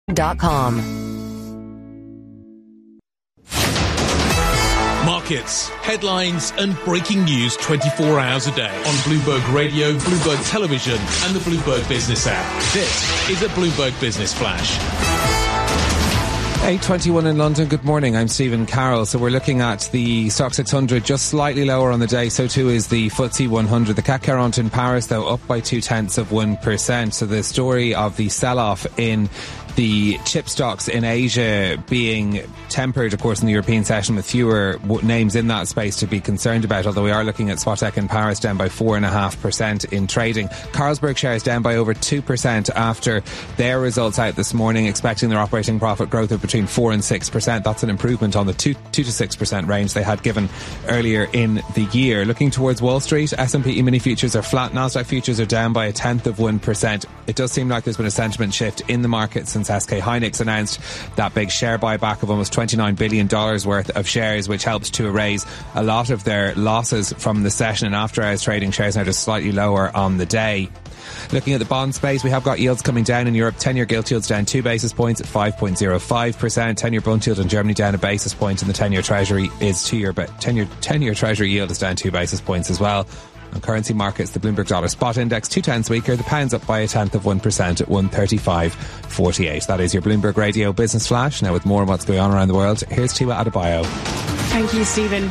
Markets, headlines and breaking news 24 hours a day on Bloomberg Radio, Bloomberg Television and the Bloomberg Business app. This is a Bloomberg Business Flash. 8:21 in London. Good morning. I'm Stephen Carroll. So we're looking at the Stock 600 just slightly lower on the day. So too is the FTSE 100. The CAC 40 in Paris, though, up by 0.2%. So the story of the sell-off in the chip stocks in Asia being tempered, of course, in the European session with fewer names in that space to be concerned about, although we are looking at Swatec in Paris down by 4.5% in trading. Carlsberg shares down by over 2% after their results out this morning, expecting their operating profit growth of between 4 and 6%. That's an improvement on the 2 to 6% range they had given earlier in the year. Looking towards Wall Street, S&P E-mini futures are flat. Nasdaq futures are down by 0.1%. It does seem like there's been a sentiment shift in the market since SK Hynix announced that big share buyback of almost $29 billion worth of shares, which helped to erase a lot of their losses from the session. And after hours trading, shares now just slightly lower on the day. Looking at the bond space, we have got yields coming down in Europe. 10-year gilt yields down 2 basis points at 5.05%. 10-year bond yield in Germany down a basis point, and the 10-year treasury is 10-year treasury yield is down 2 basis points as well. On currency markets, the Bloomberg Dollar Spot Index 0.2 weaker. The pound's up by 0.1% at 135.48. That is your Bloomberg Radio Business Flash. Now with more on what's going on around the world, here's Tiwa Adebayo. Thank you, Stephen.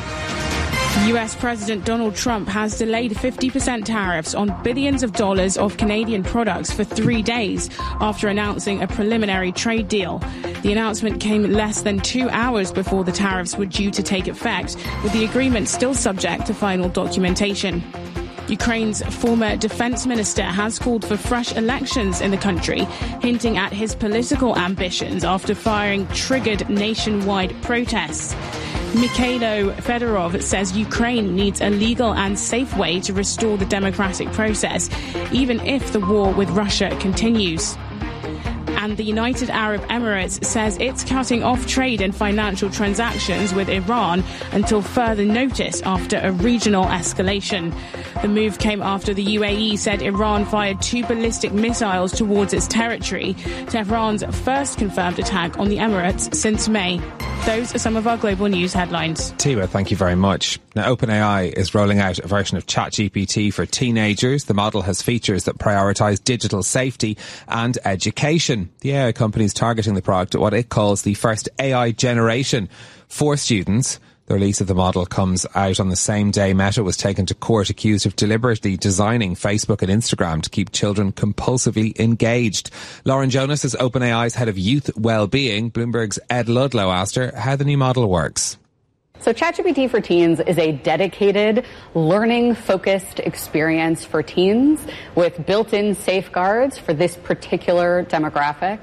US President Donald Trump has delayed 50% tariffs on billions of dollars of Canadian products for 3 days after announcing a preliminary trade deal. The announcement came less than 2 hours before the tariffs were due to take effect, with the agreement still subject to final documentation. Ukraine's former defense minister has called for fresh elections in the country, hinting at his political ambitions after firing triggered nationwide protests. Mikhailo Fedorov says Ukraine needs a legal and safe way to restore the democratic process, even if the war with Russia continues. And the United Arab Emirates says it's cutting off trade and financial transactions with Iran until further notice after a regional escalation. The move came after the UAE said Iran fired 2 ballistic missiles towards its territory, Tehran's first confirmed attack on the Emirates since May. Those are some of our global news headlines. Tiwa, thank you very much. Now, OpenAI is rolling out a version of ChatGPT for teenagers. The model has features that prioritise digital safety and education. The AI company is targeting the product at what it calls the first AI generation for students. The release of the model comes out on the same day Meta was taken to court accused of deliberately designing Facebook and Instagram to keep children compulsively engaged. Lauren Jonas is OpenAI's head of youth well-being. Bloomberg's Ed Ludlow asked her how the new model works. So ChatGPT for Teens is a dedicated, learning-focused experience for teens with built-in safeguards for this particular demographic.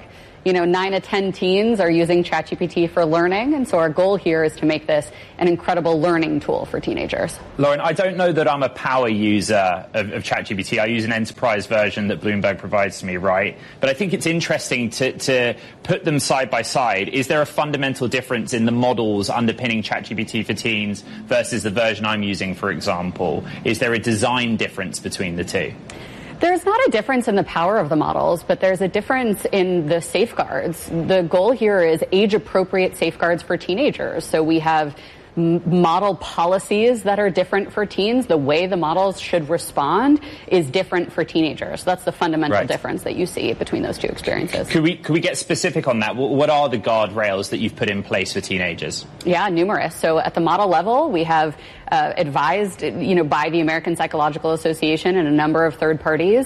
9 to 10 teens are using ChatGPT for learning, and so our goal here is to make this an incredible learning tool for teenagers. Lauren, I don't know that I'm a power user of ChatGPT. I use an enterprise version that Bloomberg provides to me, right? But I think it's interesting to put them side by side. Is there a fundamental difference in the models underpinning ChatGPT for teens versus the version I'm using, for example? Is there a design difference between the two? There's not a difference in the power of the models, but there's a difference in the safeguards. The goal here is age-appropriate safeguards for teenagers. So we have model policies that are different for teens. The way the models should respond is different for teenagers. That's the fundamental difference that you see between those two experiences. Could we get specific on that? What are the guardrails that you've put in place for teenagers? Yeah, numerous. So at the model level, we have advised, by the American Psychological Association and a number of third parties,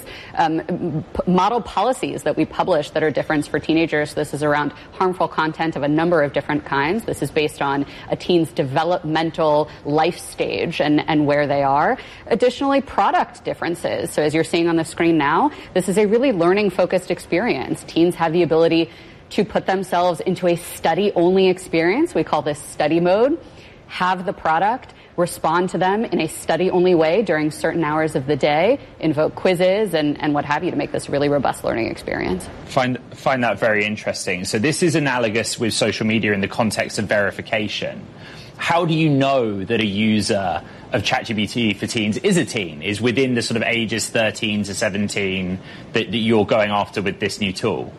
model policies that we publish that are different for teenagers. This is around harmful content of a number of different kinds. This is based on a teen's developmental life stage and where they are. Additionally, product differences. So as you're seeing on the screen now, this is a really learning-focused experience. Teens have the ability to put themselves into a study-only experience. We call this study mode. Have the product respond to them in a study-only way during certain hours of the day, invoke quizzes and what have you to make this a really robust learning experience. Find that very interesting. So this is analogous with social media in the context of verification. How do you know that a user of ChatGPT for teens is a teen, is within the sort of ages 13 to 17 that you're going after with this new tool?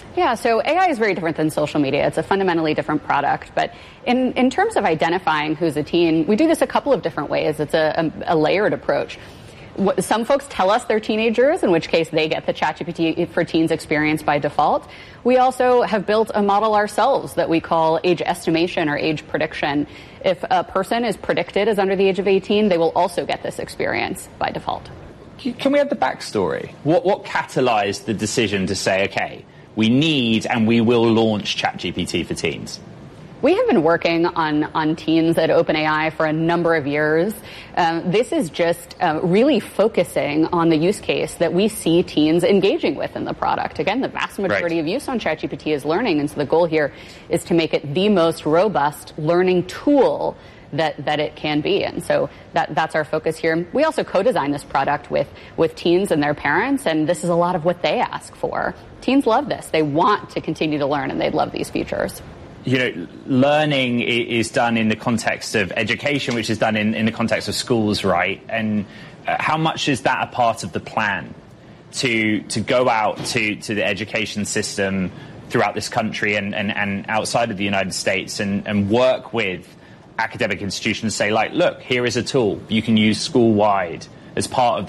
Yeah, so AI is very different than social media. It's a fundamentally different product. But in terms of identifying who's a teen, we do this a couple of different ways. It's a layered approach. Some folks tell us they're teenagers, in which case they get the ChatGPT for Teens experience by default. We also have built a model ourselves that we call age estimation or age prediction. If a person is predicted as under the age of 18, they will also get this experience by default. Can we have the backstory? What catalyzed the decision to say, okay, we need and we will launch ChatGPT for Teens? We have been working on teens at OpenAI for a number of years. This is just really focusing on the use case that we see teens engaging with in the product. Again, the vast majority of use on ChatGPT is learning, and so the goal here is to make it the most robust learning tool that it can be. And so that's our focus here. We also co-design this product with teens and their parents, and this is a lot of what they ask for. Teens love this. They want to continue to learn, and they'd love these features. Learning is done in the context of education, which is done in the context of schools, right? And how much is that a part of the plan to go out to the education system throughout this country and outside of the United States and work with academic institutions, say, like, look, here is a tool you can use school-wide as part of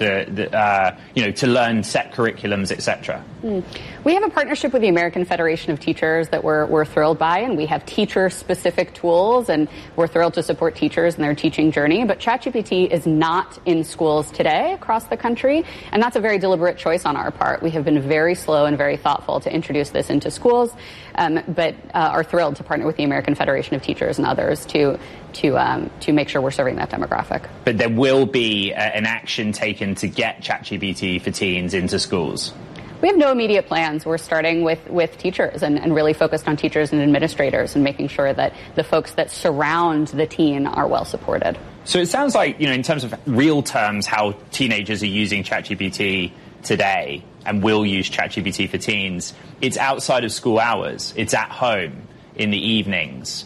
to learn set curriculums, etc. We have a partnership with the American Federation of Teachers that we're thrilled by, and we have teacher-specific tools, and we're thrilled to support teachers in their teaching journey. But ChatGPT is not in schools today across the country, and that's a very deliberate choice on our part. We have been very slow and very thoughtful to introduce this into schools, but are thrilled to partner with the American Federation of Teachers and others to make sure we're serving that demographic. But there will be an action taken to get ChatGPT for Teens into schools. We have no immediate plans. We're starting with teachers and really focused on teachers and administrators and making sure that the folks that surround the teen are well supported. So it sounds like, in terms of real terms, how teenagers are using ChatGPT today and will use ChatGPT for Teens, it's outside of school hours. It's at home in the evenings.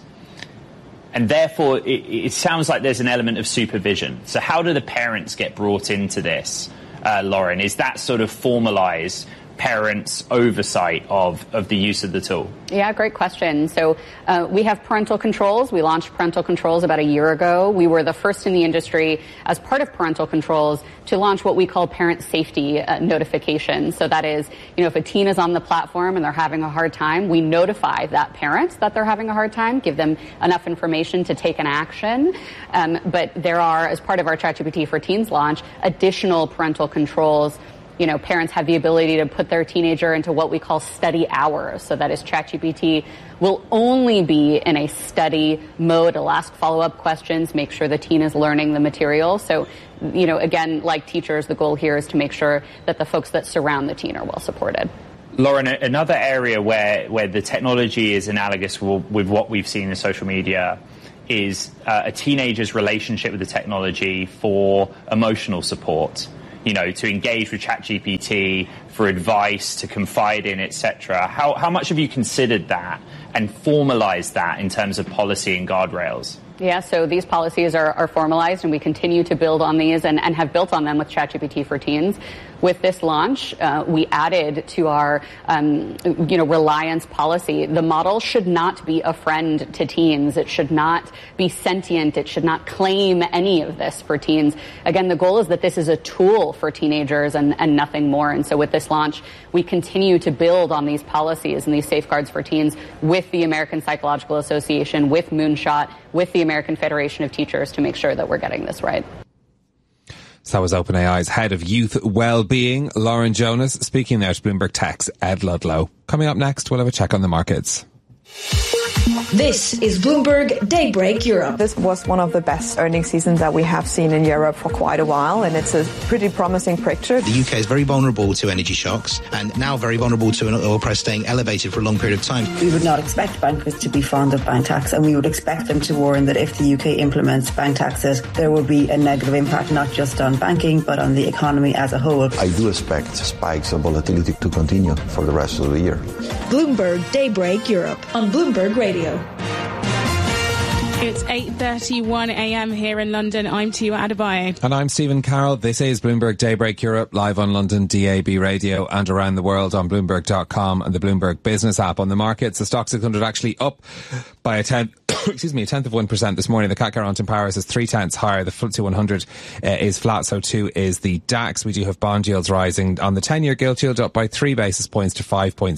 And therefore, it sounds like there's an element of supervision. So how do the parents get brought into this, Lauren? Is that sort of formalized parents' oversight of the use of the tool? Yeah, great question. So we have parental controls. We launched parental controls about a year ago. We were the first in the industry, as part of parental controls, to launch what we call parent safety notifications. So that is, if a teen is on the platform and they're having a hard time, we notify that parent that they're having a hard time, give them enough information to take an action. But there are, as part of our ChatGPT for Teens launch, additional parental controls. Parents have the ability to put their teenager into what we call study hours. So that is, ChatGPT will only be in a study mode. It'll ask follow-up questions, make sure the teen is learning the material. So, again, like teachers, the goal here is to make sure that the folks that surround the teen are well supported. Lauren, another area where the technology is analogous with what we've seen in social media is a teenager's relationship with the technology for emotional support. To engage with ChatGPT for advice, to confide in, etc. How much have you considered that and formalized that in terms of policy and guardrails? Yeah, so these policies are formalized, and we continue to build on these and have built on them with ChatGPT for Teens. With this launch, we added to our, reliance policy. The model should not be a friend to teens. It should not be sentient. It should not claim any of this for teens. Again, the goal is that this is a tool for teenagers and nothing more. And so with this launch, we continue to build on these policies and these safeguards for teens with the American Psychological Association, with Moonshot, with the American Federation of Teachers to make sure that we're getting this right. So that was OpenAI's head of youth well-being, Lauren Jonas, speaking there to Bloomberg Tech's Ed Ludlow. Coming up next, we'll have a check on the markets. This is Bloomberg Daybreak Europe. This was one of the best earnings seasons that we have seen in Europe for quite a while, and it's a pretty promising picture. The UK is very vulnerable to energy shocks and now very vulnerable to an oil price staying elevated for a long period of time. We would not expect bankers to be fond of bank tax, and we would expect them to warn that if the UK implements bank taxes, there will be a negative impact not just on banking but on the economy as a whole. I do expect spikes of volatility to continue for the rest of the year. Bloomberg Daybreak Europe on Bloomberg Radio. It's 8:31 a.m. here in London. I'm Tua Adebayo. And I'm Stephen Carroll. This is Bloomberg Daybreak Europe, live on London DAB radio and around the world on Bloomberg.com and the Bloomberg Business app. On the markets, the Stoxx 600 actually up by a tenth of 1% this morning. The CAC 40 in Paris is 0.3 higher. The FTSE 100 is flat, so too is the DAX. We do have bond yields rising. On the 10-year gilt yield up by 3 basis points to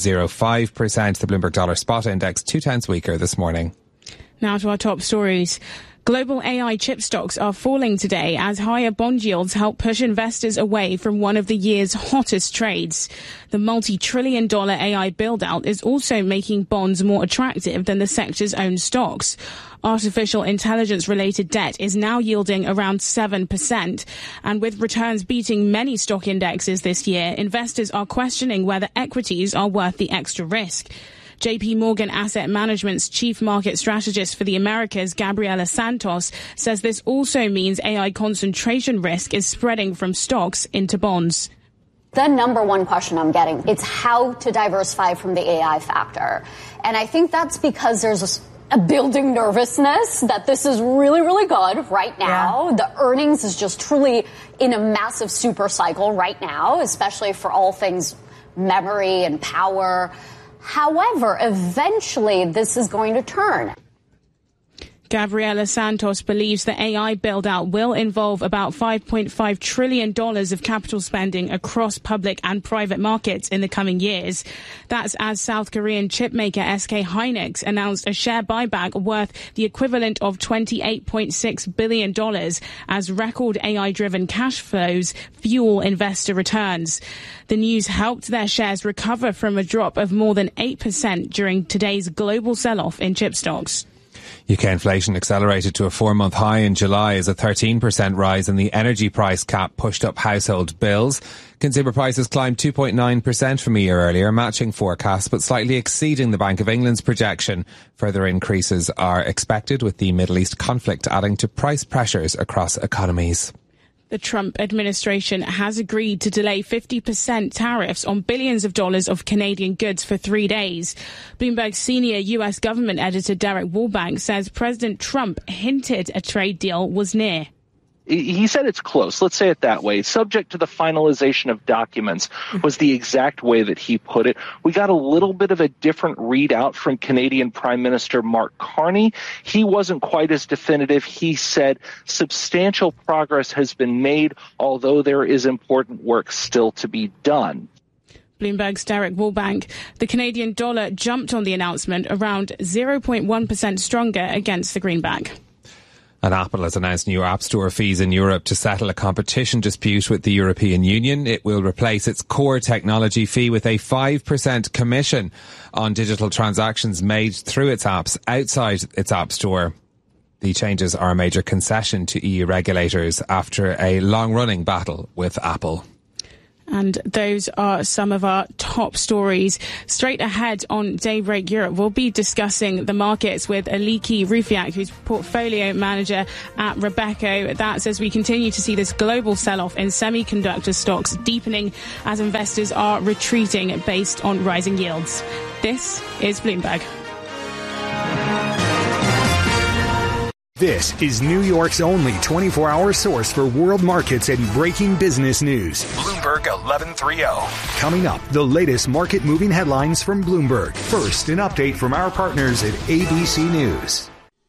5.05%. The Bloomberg Dollar Spot Index 0.2 weaker this morning. Now to our top stories. Global AI chip stocks are falling today as higher bond yields help push investors away from one of the year's hottest trades. The multi-trillion-dollar AI build-out is also making bonds more attractive than the sector's own stocks. Artificial intelligence-related debt is now yielding around 7%. And with returns beating many stock indexes this year, investors are questioning whether equities are worth the extra risk. JP Morgan Asset Management's chief market strategist for the Americas, Gabriela Santos, says this also means AI concentration risk is spreading from stocks into bonds. The number one question I'm getting, it's how to diversify from the AI factor. And I think that's because there's a building nervousness that this is really, really good right now. Yeah. The earnings is just truly in a massive super cycle right now, especially for all things memory and power. However, eventually this is going to turn. Gabriela Santos believes the AI build-out will involve about $5.5 trillion of capital spending across public and private markets in the coming years. That's as South Korean chipmaker SK Hynix announced a share buyback worth the equivalent of $28.6 billion as record AI-driven cash flows fuel investor returns. The news helped their shares recover from a drop of more than 8% during today's global sell-off in chip stocks. UK inflation accelerated to a 4-month high in July as a 13% rise in the energy price cap pushed up household bills. Consumer prices climbed 2.9% from a year earlier, matching forecasts but slightly exceeding the Bank of England's projection. Further increases are expected, with the Middle East conflict adding to price pressures across economies. The Trump administration has agreed to delay 50% tariffs on billions of dollars of Canadian goods for 3 days. Bloomberg's senior U.S. government editor Derek Wallbank says President Trump hinted a trade deal was near. He said it's close. Let's say it that way. Subject to the finalization of documents was the exact way that he put it. We got a little bit of a different readout from Canadian Prime Minister Mark Carney. He wasn't quite as definitive. He said substantial progress has been made, although there is important work still to be done. Bloomberg's Derek Wallbank. The Canadian dollar jumped on the announcement, around 0.1% stronger against the greenback. And Apple has announced new App Store fees in Europe to settle a competition dispute with the European Union. It will replace its core technology fee with a 5% commission on digital transactions made through its apps outside its App Store. The changes are a major concession to EU regulators after a long-running battle with Apple. And those are some of our top stories. Straight ahead on Daybreak Europe, we'll be discussing the markets with Aliki Rufiak, who's portfolio manager at Rebecca. That's as we continue to see this global sell-off in semiconductor stocks deepening as investors are retreating based on rising yields. This is Bloomberg. This is New York's only 24-hour source for world markets and breaking business news. Bloomberg 1130. Coming up, the latest market-moving headlines from Bloomberg. First, an update from our partners at ABC News.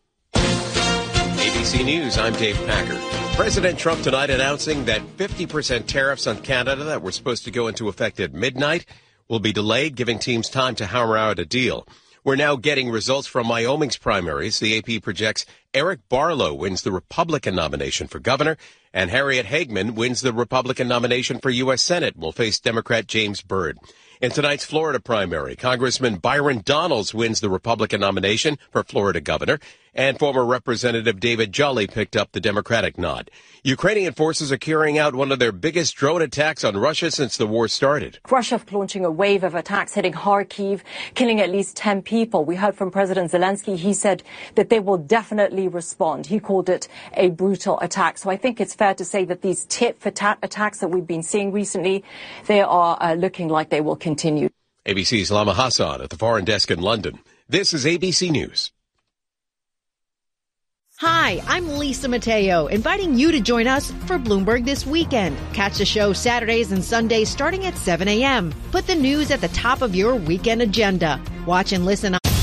ABC News, I'm Dave Packer. President Trump tonight announcing that 50% tariffs on Canada that were supposed to go into effect at midnight will be delayed, giving teams time to hammer out a deal. We're now getting results from Wyoming's primaries. The AP projects Eric Barlow wins the Republican nomination for governor, and Harriet Hagman wins the Republican nomination for U.S. Senate and will face Democrat James Byrd. In tonight's Florida primary, Congressman Byron Donalds wins the Republican nomination for Florida governor, and former Representative David Jolly picked up the Democratic nod. Ukrainian forces are carrying out one of their biggest drone attacks on Russia since the war started. Russia launching a wave of attacks hitting Kharkiv, killing at least 10 people. We heard from President Zelensky. He said that they will definitely respond. He called it a brutal attack. So I think it's fair to say that these tit-for-tat attacks that we've been seeing recently, they are looking like they will continue. ABC's Lama Hassan at the Foreign Desk in London. This is ABC News. Hi, I'm Lisa Mateo, inviting you to join us for Bloomberg This Weekend. Catch the show Saturdays and Sundays starting at 7 a.m. Put the news at the top of your weekend agenda. Watch and listen on